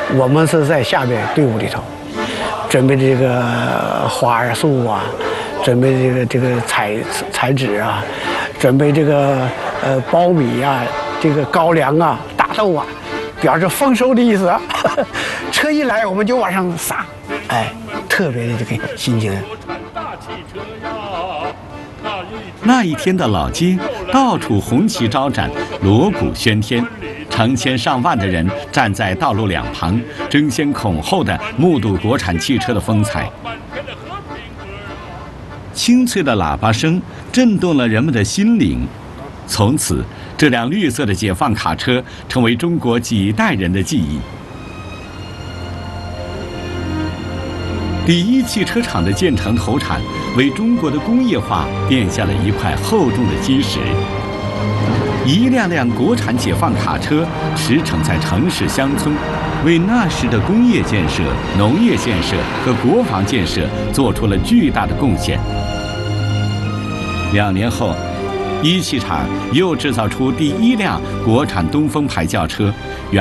我们是在下面队伍里头，准备这个花儿素啊，准备这个彩纸啊，准备这个苞米啊，这个高粱啊，大豆啊，表示丰收的意思啊。车一来我们就往上撒，哎，特别的这个心情。 那一天的老街到处红旗招展，锣鼓喧天，成千上万的人站在道路两旁，争先恐后地目睹国产汽车的风采。清脆的喇叭声震动了人们的心灵，从此这辆绿色的解放卡车成为中国几代人的记忆。第一汽车厂的建成投产，为中国的工业化垫下了一块厚重的基石。一辆辆国产解放卡车驰骋在城市乡村，为那时的工业建设、农业建设和国防建设做出了巨大的贡献。2年后，一汽厂又制造出第一辆国产东风牌轿车。